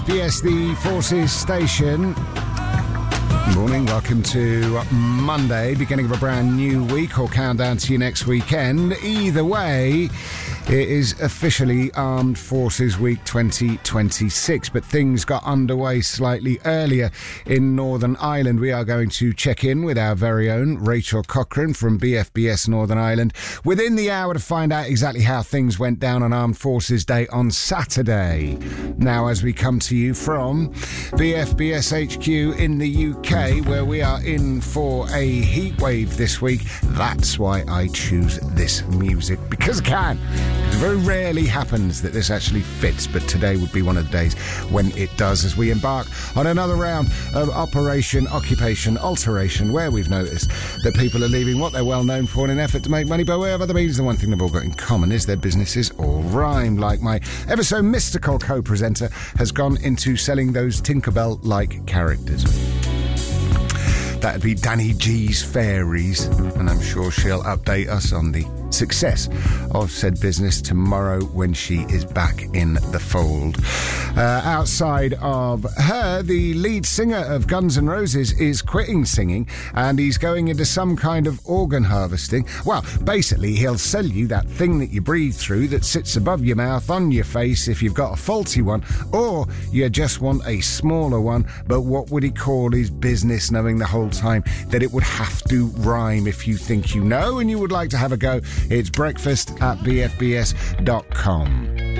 BS, the Forces station. Morning, welcome to Monday, beginning of a brand new week or countdown to your next weekend. Either way, it is officially Armed Forces Week 2026, but things got underway slightly earlier in Northern Ireland. We are going to check in with our very own Rachel Cochrane from BFBS Northern Ireland within the hour to find out exactly how things went down on Armed Forces Day on Saturday. Now, as we come to you from BFBS HQ in the UK, where we are in for a heatwave this week, that's why I choose this music, because I can. It very rarely happens that this actually fits, but today would be one of the days when it does, as we embark on another round of Operation Occupation Alteration, where we've noticed that people are leaving what they're well known for in an effort to make money by way of other means. The one thing they've all got in common is their businesses all rhyme, like my ever so mystical co-presenter has gone into selling those Tinkerbell-like characters. That'd be Danny G's Fairies, and I'm sure she'll update us on the success of said business tomorrow when she is back in the fold. Outside of her, the lead singer of Guns N' Roses is quitting singing, and he's going into some kind of organ harvesting. Well, basically, he'll sell you that thing that you breathe through that sits above your mouth on your face if you've got a faulty one, or you just want a smaller one. But what would he call his business, knowing the whole time that it would have to rhyme? If you think you know and you would like to have a go, it's breakfast@bfbs.com.